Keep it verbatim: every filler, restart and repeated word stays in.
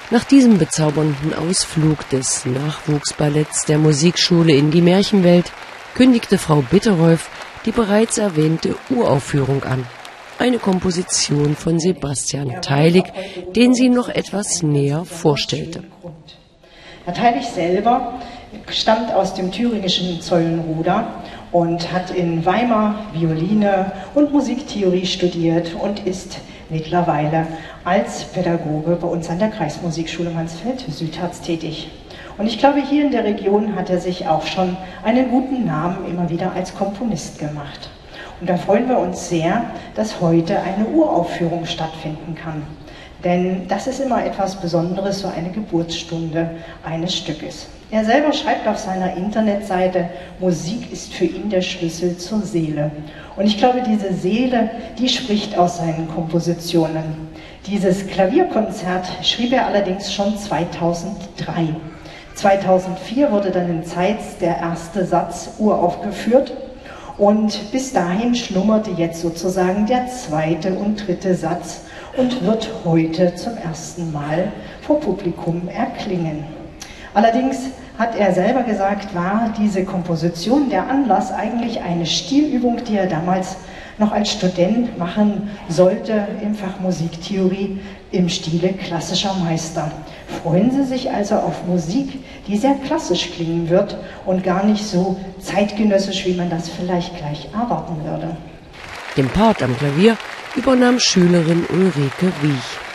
Nach diesem bezaubernden Ausflug des Nachwuchsballetts der Musikschule in die Märchenwelt kündigte Frau Bitterolf die bereits erwähnte Uraufführung an. Eine Komposition von Sebastian Teilig, den sie noch etwas näher vorstellte. Herr Teilig selber stammt aus dem thüringischen Zollenroda und hat in Weimar Violine und Musiktheorie studiert und ist mittlerweile als Pädagoge bei uns an der Kreismusikschule Mansfeld-Südharz tätig. Und ich glaube, hier in der Region hat er sich auch schon einen guten Namen immer wieder als Komponist gemacht. Und da freuen wir uns sehr, dass heute eine Uraufführung stattfinden kann. Denn das ist immer etwas Besonderes, so eine Geburtsstunde eines Stückes. Er selber schreibt auf seiner Internetseite, Musik ist für ihn der Schlüssel zur Seele. Und ich glaube, diese Seele, die spricht aus seinen Kompositionen. Dieses Klavierkonzert schrieb er allerdings schon zweitausenddrei. zweitausendvier wurde dann in Zeitz der erste Satz uraufgeführt. Und bis dahin schlummerte jetzt sozusagen der zweite und dritte Satz und wird heute zum ersten Mal vor Publikum erklingen. Allerdings hat er selber gesagt, war diese Komposition, der Anlass, eigentlich eine Stilübung, die er damals noch als Student machen sollte im Fach Musiktheorie im Stile klassischer Meister. Freuen Sie sich also auf Musik, die sehr klassisch klingen wird und gar nicht so zeitgenössisch, wie man das vielleicht gleich erwarten würde. Den Part am Klavier übernahm Schülerin Ulrike Wiech.